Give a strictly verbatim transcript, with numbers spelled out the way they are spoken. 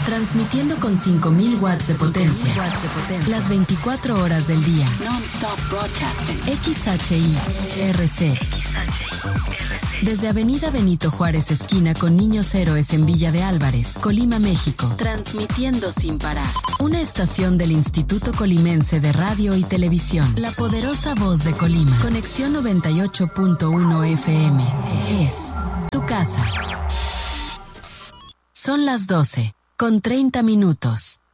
Transmitiendo con cinco mil watts de potencia. Las veinticuatro horas del día. X H I R C. Desde Avenida Benito Juárez, esquina con Niños Héroes en Villa de Álvarez, Colima, México. Transmitiendo sin parar. Una estación del Instituto Colimense de Radio y Televisión. La poderosa voz de Colima. Conexión noventa y ocho punto uno F M. Es tu casa. Son las doce, con treinta minutos.